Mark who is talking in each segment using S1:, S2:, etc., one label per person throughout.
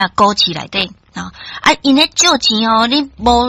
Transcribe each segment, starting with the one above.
S1: 股市内底因咧借钱你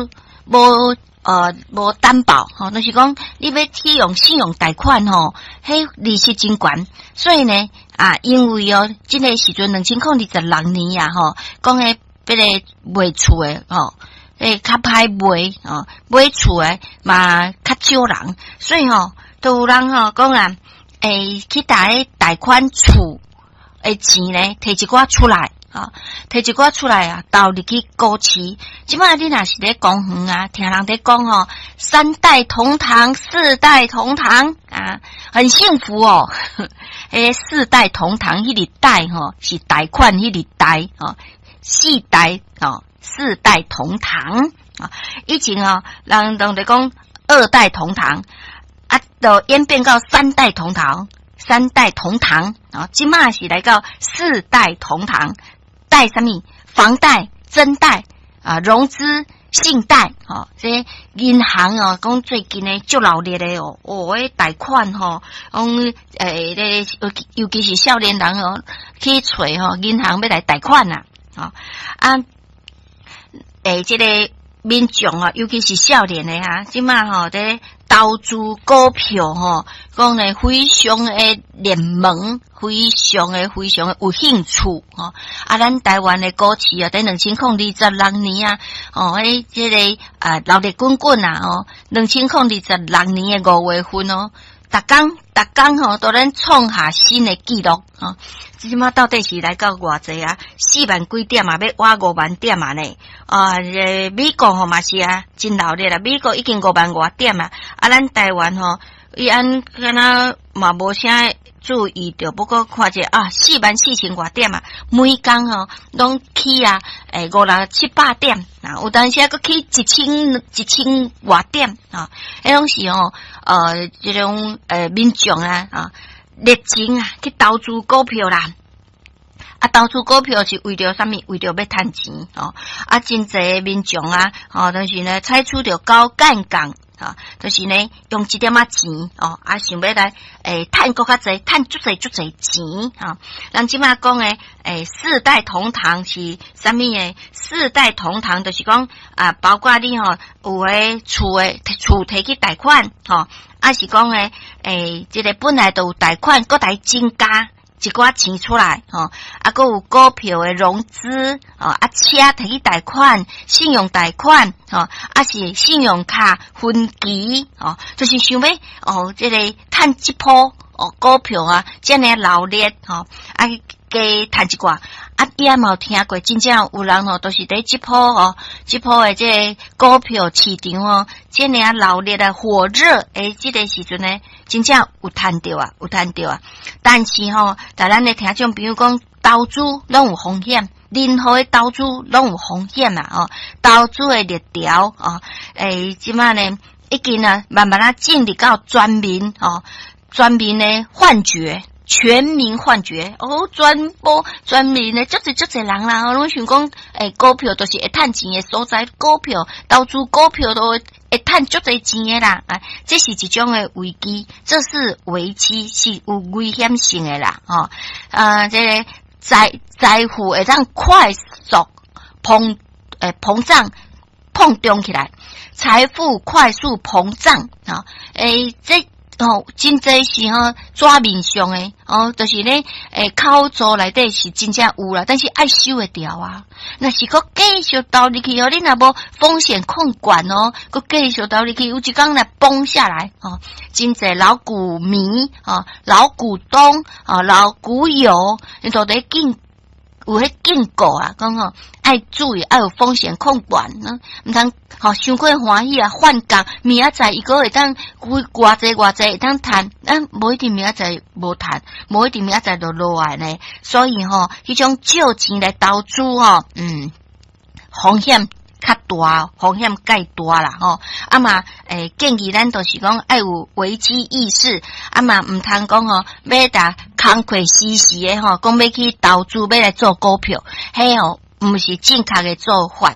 S1: 无担保就是讲你要去用信用贷款迄利息真悬，所以呢因为这个时阵2026年讲迄迄个卖厝诶较歹买厝诶嘛较少人，所以都有人讲啦去贷款厝诶钱呢摕一寡出来摕一寡出来投入去股市。即摆你若是咧公园听人在讲3代同堂4代同堂很幸福4代同堂迄个代是贷款迄个代4代4代同堂以前人都在讲2代同堂就演变到3代同堂3代同堂即摆是来到4代同堂。贷什么？房贷、增贷融资、信贷这银行讲最近呢足闹热的迄贷款尤其是少年人去找银行要来贷款这个民众尤其是少年的即马在投资股票讲呢非常的热门，非常的有兴趣咱台湾的股市在2026年这个闹热滚滚2026年的5月份逐工都能创下新的纪录即马到底是来到偌济4万几点要挖5万点呢美国嘛是真闹热美国已经5万多点咱台湾伊敢若嘛无啥注意着，不过看者4万4千多点每工拢起5、6、7、8点有当时佫起1000多点迄拢是这种民众热情去投资股票啦投资股票是为着啥物？为着要赚钱真侪民众就是呢采取着高杠杆就是呢用一点钱想要来赚更较济，赚足济钱咱即马讲的4代同堂是啥物诶？4代同堂就是讲包括你有诶厝摕去贷款是讲这个本来都有贷款，搁来增加一寡钱出来还有股票的融资车摕去贷款，信用贷款是信用卡分期就是想要这个趁一波股票这样闹热加趁一寡伊也冇听过，真正有人都是在这波的这个股票市场这样闹热火热这个时阵呢，真正有赚到但是在咱的听众朋友讲，投资拢有风险，任何的投资拢有风险投资的热潮即摆呢已经慢慢进入到全民的幻觉。全民幻觉全民的足侪人啦拢想讲股票都是会赚钱的所在，股票投资股票都会赚足侪钱的啦这是一种的危机，这是危机，是有危险性的啦这个财富会当快速膨胀起来，财富快速膨胀这真侪是纸面上诶就是咧口座内底是真正有啦，但是爱收会掉若是佫继续投入去你若无风险控管佫继续投入去，有一天来崩下来真侪老股民老股东老股友你都得有迄警告讲爱注意，爱有风险控管毋通伤过欢喜换工，明仔载伊个会当偌济会当赚，无一定明仔载无赚，无一定明仔载就落来呢。所以迄种借钱来投资风险较大，风险介大啦嘛建议咱就是讲爱有危机意识嘛毋通讲要打空亏死死的讲要去投资要来做股票，迄毋是正确的做法。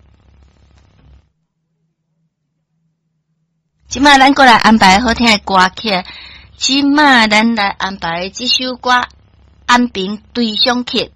S1: 即摆咱过来安排好听的歌曲，即摆咱来安排这首歌《安平对象曲》。